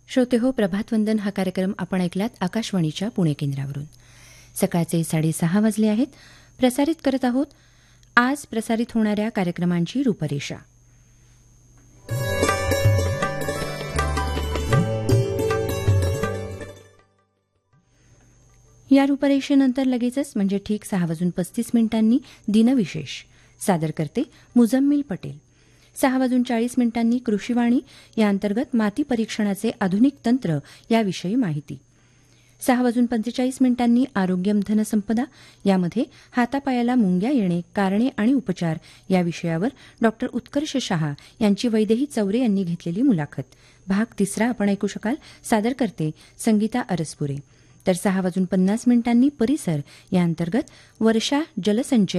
श्रोतेहो, प्रभातवंदन हा कार्यक्रम आपण ऐकलात आकाशवाणीच्या पुणे केंद्रावरून. सकाळचे 6:30 वाजले आहेत. प्रसारित करत आहोत आज प्रसारित होणाऱ्या कार्यक्रमांची रूपरेषा. या रूपरेषेनंतर लगेचच म्हणजे ठीक 6:35 दिनविशेष सादर करते मुजम्मिल पटेल. 6:40 कृषीवाणी या अंतर्गत माती परीक्षणाचे आधुनिक तंत्र याविषयी माहिती. 6:45 आरोग्यम धनसंपदा यामध्ये हातापायाला मुंग्या येणे, कारणे आणि उपचार या विषयावर डॉ. उत्कर्ष शहा यांची वैदेही चौरे यांनी घेतलेली मुलाखत. भाग 3 आपण ऐकू शकाल. सादर करते संगीता अरसपुरे. तर 6:50 परिसर या अंतर्गत वर्षा जलसंचय